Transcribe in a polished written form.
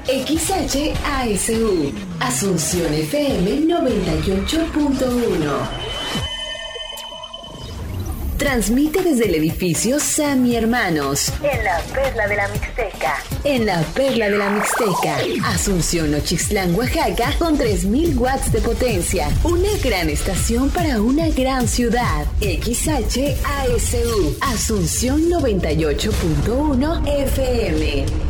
XHASU, Asunción FM 98.1. Transmite desde el edificio Sami Hermanos, en la Perla de la Mixteca. En la Perla de la Mixteca, Asunción, Nochixtlán, Oaxaca, con 3.000 watts de potencia. Una gran estación para una gran ciudad. XHASU, Asunción 98.1 FM.